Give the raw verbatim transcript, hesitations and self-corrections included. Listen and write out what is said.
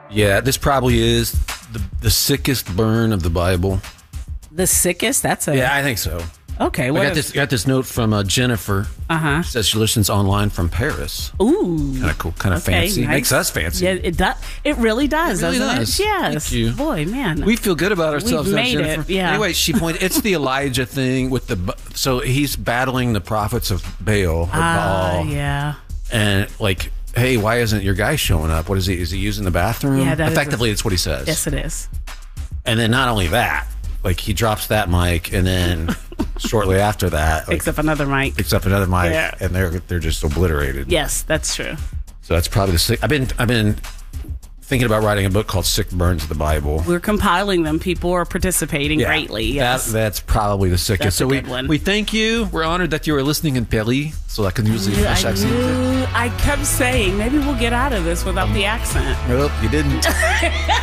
Yeah, this probably is the, the sickest burn of the Bible. The sickest? That's a... Yeah, I think so. Okay. I What got if- this, got this note from uh, Jennifer. Uh-huh. She says she listens online from Paris. Ooh. Kind of cool, kind of Okay, fancy. nice. Makes us fancy. Yeah, it does. It really does, It really doesn't does. it? Yes. Thank you. Boy, man. We feel good about ourselves, We've don't made Jennifer? it, yeah. Anyway, she pointed. It's the Elijah thing with the. So he's battling the prophets of Baal or Ah, Baal, yeah. and like, hey, why isn't your guy showing up? What is he? Is he using the bathroom? Yeah, that is Effectively, a- it's what he says. Yes, it is. And then not only that, like he drops that mic, and then shortly after that, like, Picks up another mic. picks up another mic, Yeah. and they're they're just obliterated. Yes, that's true. So that's probably the sick. I've been I've been thinking about writing a book called Sick Burns of the Bible. We're compiling them. People are participating Yeah, greatly. Yes. that, that's probably the sickest. That's a so we good one. we thank you. We're honored that you are listening in Paris, so I can use the I French accent. knew. I kept saying maybe we'll get out of this without the accent. Well, you didn't.